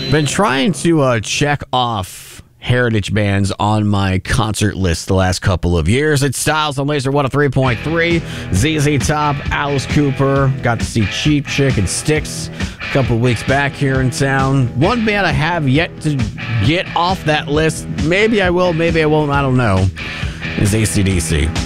Been trying to check off heritage bands on my concert list the last couple of years. It's Styles on Laser 103.3, ZZ Top, Alice Cooper. Got to see Cheap Chick and Styx a couple weeks back here in town. One band I have yet to get off that list, maybe I will, maybe I won't, I don't know, is AC/DC.